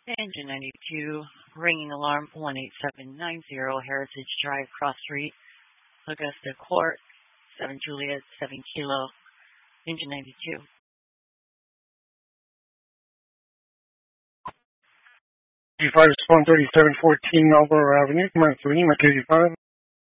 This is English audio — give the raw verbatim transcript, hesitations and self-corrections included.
Engine ninety-two, ringing alarm one eight seven nine zero, Heritage Drive, Cross Street, Augusta Court, seven Juliet, seven Kilo, Engine ninety-two. G five, Spawn thirty-seven fourteen Marlboro Avenue, come on, three, Mike eighty-five.